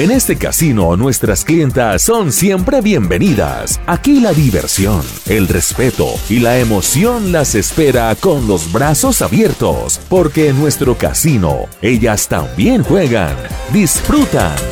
En este casino, nuestras clientas son siempre bienvenidas. Aquí la diversión, el respeto y la emoción las espera con los brazos abiertos, porque en nuestro casino, ellas también juegan, disfrutan